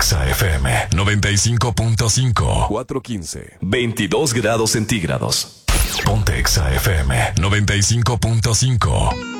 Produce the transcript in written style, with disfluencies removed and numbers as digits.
Exa FM 95.5. 4:15. 22 grados centígrados. Ponte Exa FM 95.5.